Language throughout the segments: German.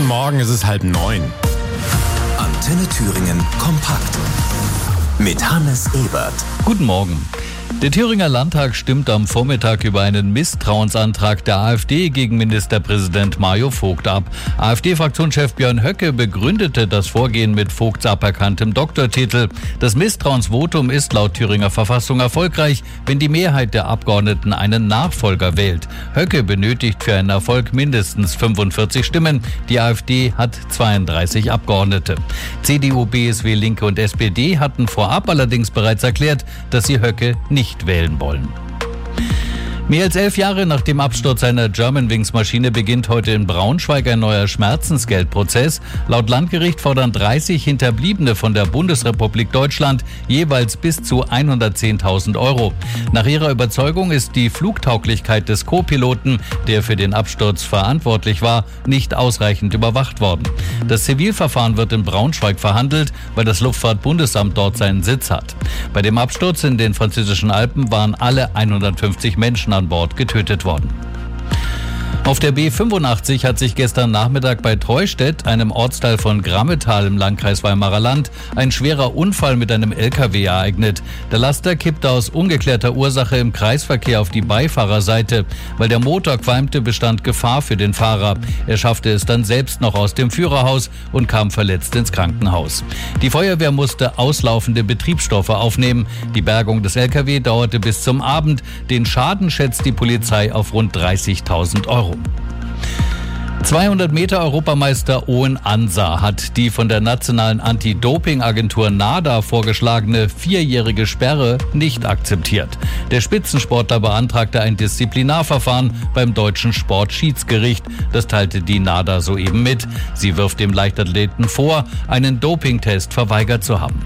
Morgen, es ist 8:30. Antenne Thüringen kompakt mit Hannes Ebert. Guten Morgen. Der Thüringer Landtag stimmt am Vormittag über einen Misstrauensantrag der AfD gegen Ministerpräsident Mario Vogt ab. AfD-Fraktionschef Björn Höcke begründete das Vorgehen mit Vogts aberkanntem Doktortitel. Das Misstrauensvotum ist laut Thüringer Verfassung erfolgreich, wenn die Mehrheit der Abgeordneten einen Nachfolger wählt. Höcke benötigt für einen Erfolg mindestens 45 Stimmen. Die AfD hat 32 Abgeordnete. CDU, BSW, Linke und SPD hatten vorab allerdings bereits erklärt, dass sie Höcke nicht wählen wollen. Mehr als 11 Jahre nach dem Absturz einer Germanwings-Maschine beginnt heute in Braunschweig ein neuer Schmerzensgeldprozess. Laut Landgericht fordern 30 Hinterbliebene von der Bundesrepublik Deutschland jeweils bis zu 110.000 Euro. Nach ihrer Überzeugung ist die Flugtauglichkeit des Co-Piloten, der für den Absturz verantwortlich war, nicht ausreichend überwacht worden. Das Zivilverfahren wird in Braunschweig verhandelt, weil das Luftfahrtbundesamt dort seinen Sitz hat. Bei dem Absturz in den französischen Alpen waren alle 150 Menschen an Bord getötet worden. Auf der B85 hat sich gestern Nachmittag bei Treustedt, einem Ortsteil von Grammetal im Landkreis Weimarer Land, ein schwerer Unfall mit einem LKW ereignet. Der Laster kippte aus ungeklärter Ursache im Kreisverkehr auf die Beifahrerseite. Weil der Motor qualmte, bestand Gefahr für den Fahrer. Er schaffte es dann selbst noch aus dem Führerhaus und kam verletzt ins Krankenhaus. Die Feuerwehr musste auslaufende Betriebsstoffe aufnehmen. Die Bergung des LKW dauerte bis zum Abend. Den Schaden schätzt die Polizei auf rund 30.000 Euro. 200 Meter Europameister Owen Ansah hat die von der nationalen Anti-Doping-Agentur NADA vorgeschlagene 4-jährige Sperre nicht akzeptiert. Der Spitzensportler beantragte ein Disziplinarverfahren beim deutschen Sportschiedsgericht. Das teilte die NADA soeben mit. Sie wirft dem Leichtathleten vor, einen Dopingtest verweigert zu haben.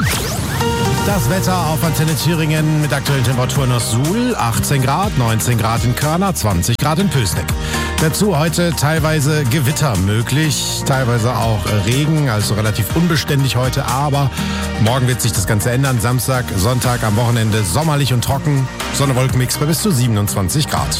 Das Wetter auf Antenne Thüringen mit aktuellen Temperaturen aus Suhl, 18 Grad, 19 Grad in Körner, 20 Grad in Pößneck. Dazu heute teilweise Gewitter möglich, teilweise auch Regen, also relativ unbeständig heute, aber morgen wird sich das Ganze ändern. Samstag, Sonntag, am Wochenende sommerlich und trocken, Sonne-Wolken-Mix bei bis zu 27 Grad.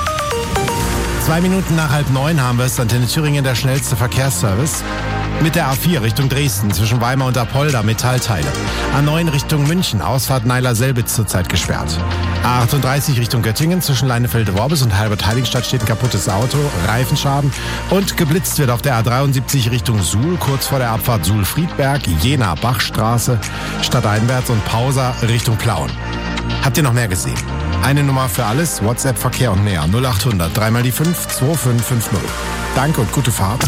2 Minuten nach 8:30 haben wir es, Antenne Thüringen, der schnellste Verkehrsservice. Mit der A4 Richtung Dresden, zwischen Weimar und Apolda, Metallteile. A9 Richtung München, Ausfahrt Neiler-Selbitz zurzeit gesperrt. A38 Richtung Göttingen, zwischen Leinefelde-Worbis und Halbert-Heiligenstadt steht ein kaputtes Auto, Reifenschaden. Und geblitzt wird auf der A73 Richtung Suhl, kurz vor der Abfahrt Suhl-Friedberg, Jena-Bachstraße, stadteinwärts und Pausa Richtung Plauen. Habt ihr noch mehr gesehen? Eine Nummer für alles, WhatsApp, Verkehr und mehr. 0800 3 mal die 5 2550. Danke und gute Fahrt.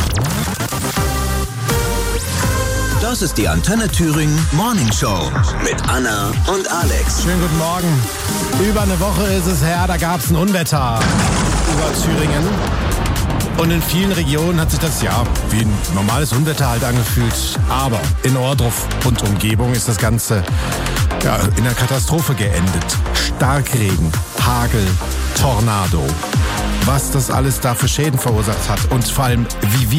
Das ist die Antenne Thüringen Morning Show mit Anna und Alex. Schönen guten Morgen. Über eine Woche ist es her, da gab es ein Unwetter über Thüringen. Und in vielen Regionen hat sich das ja wie ein normales Unwetter halt angefühlt. Aber in Ohrdruf und Umgebung ist das Ganze in einer Katastrophe geendet. Starkregen, Hagel, Tornado. Was das alles da für Schäden verursacht hat und vor allem, wie wir